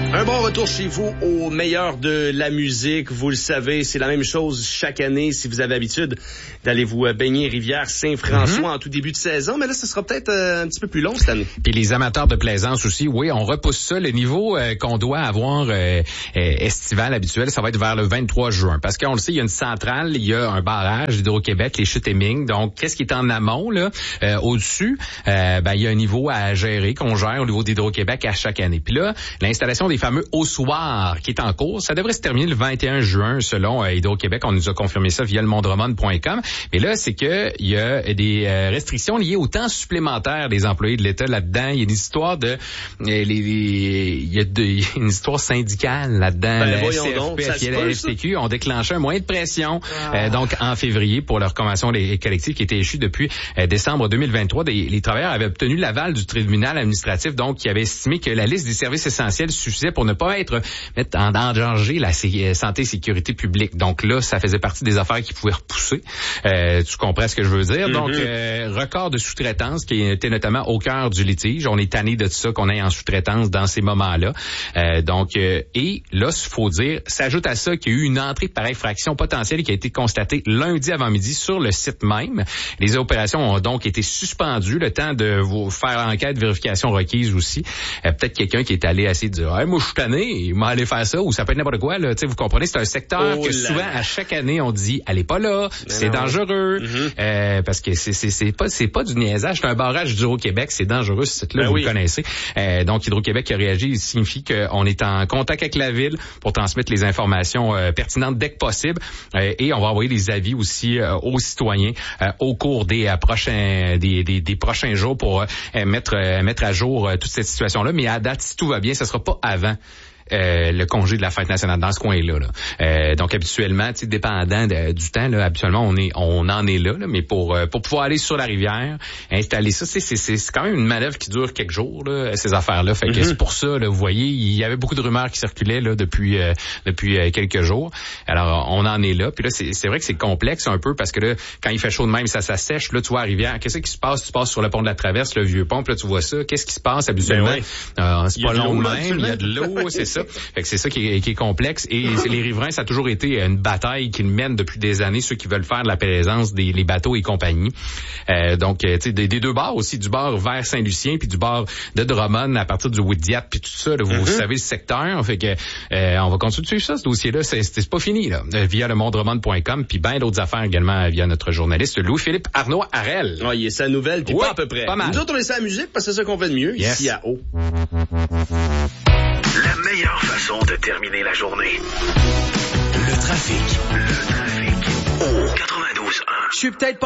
Un bon retour chez vous au meilleur de la musique. Vous le savez, c'est la même chose chaque année si vous avez l'habitude d'aller vous baigner rivière Saint-François en tout début de saison. Mais là, ce sera peut-être un petit peu plus long cette année. Puis les amateurs de plaisance aussi, oui, on repousse ça. Le niveau qu'on doit avoir estival habituel, ça va être vers le 23 juin. Parce qu'on le sait, il y a une centrale, il y a un barrage d'Hydro-Québec, les chutes Éming. Donc, qu'est-ce qui est en amont, là? Au-dessus, il y a un niveau à gérer, qu'on gère au niveau d'Hydro-Québec à chaque année. Puis là, l'installation des fameux haussoirs qui est en cours, ça devrait se terminer le 21 juin selon Hydro-Québec. On nous a confirmé ça via le mondremont.com. Mais là, c'est que il y a des restrictions liées au temps supplémentaire des employés de l'État là-dedans. Il y a des histoires il y a une histoire syndicale là-dedans. La CFP et la FTQ ont déclenché un moyen de pression donc en février pour leur convention collective qui était échue depuis décembre 2023. Les travailleurs avaient obtenu l'aval du tribunal administratif donc qui avait estimé que la liste des services essentiels suffisait pour ne pas mettre en danger la santé et sécurité publique. Donc là, ça faisait partie des affaires qui pouvaient repousser. Tu comprends ce que je veux dire? Donc, record de sous-traitance qui était notamment au cœur du litige. On est tanné de ça qu'on ait en sous-traitance dans ces moments-là. Et là, il faut dire, s'ajoute à ça qu'il y a eu une entrée par infraction potentielle qui a été constatée lundi avant-midi sur le site même. Les opérations ont donc été suspendues, le temps de vous faire l'enquête, vérification requise aussi. Peut-être quelqu'un qui est allé essayer de dire « Hey, moi, je suis tanné, il m'a allé faire ça » ou ça peut être n'importe quoi. Là. Vous comprenez, c'est un secteur que souvent, à chaque année, on dit « Allez pas là, c'est dangereux. Parce que c'est pas du niaisage, c'est un barrage d'Hydro-Québec, c'est dangereux, ce site-là, vous le connaissez. Donc, Hydro-Québec qui a réagi, il signifie qu'on est en contact avec la ville pour transmettre les informations pertinentes dès que possible. Et on va envoyer des avis aussi aux citoyens au cours des prochains jours pour mettre à jour toute cette situation-là. Mais à date, si tout va bien, ça sera pas avant le congé de la fête nationale dans ce coin-là. Là. Donc habituellement, dépendant du temps, là, habituellement on en est là, mais pour pouvoir aller sur la rivière, installer ça, c'est quand même une manœuvre qui dure quelques jours, là, ces affaires-là. Fait que c'est pour ça, là, vous voyez, il y avait beaucoup de rumeurs qui circulaient là depuis quelques jours. Alors on en est là. Puis là, c'est vrai que c'est complexe un peu parce que là, quand il fait chaud de même, ça s'assèche. Là, tu vois la rivière. Qu'est-ce qui se passe? Tu passes sur le pont de la Traverse, le vieux pont, puis là tu vois ça. Qu'est-ce qui se passe habituellement? C'est pas long même. Il y a de l'eau, c'est ça. Fait que c'est ça qui est complexe. Et les riverains, ça a toujours été une bataille qu'ils mènent depuis des années, ceux qui veulent faire de la plaisance les bateaux et compagnie. Donc, tu sais, des deux bords aussi, du bord vers Saint-Lucien puis du bord de Drummond à partir du Whittiat puis tout ça. Là, vous savez le secteur. Fait que on va continuer de suivre ça, ce dossier-là. C'est pas fini, là. Via le mondremont.com puis bien d'autres affaires également via notre journaliste Louis-Philippe Arnois-Harel. Il est sa nouvelle puis pas à peu près. Pas mal. Nous autres, on laisse la musique parce que c'est ça qu'on fait de mieux ici à Haut. La meilleure façon de terminer la journée. Le trafic. Au 92.1. Je suis peut-être pas